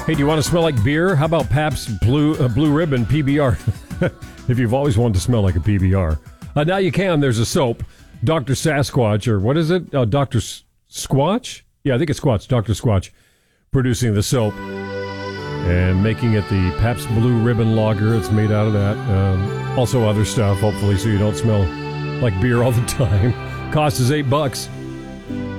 Hey, do you want to smell like beer? How about Pabst Blue Ribbon PBR? If you've always wanted to smell like a PBR. Now you can. There's a soap, Dr. Sasquatch, or what is it? Dr. Squatch? Yeah, I think it's Squatch. Dr. Squatch producing the soap and making it the Pabst Blue Ribbon Lager. It's made out of that. Also other stuff, hopefully, so you don't smell like beer all the time. Cost is $8.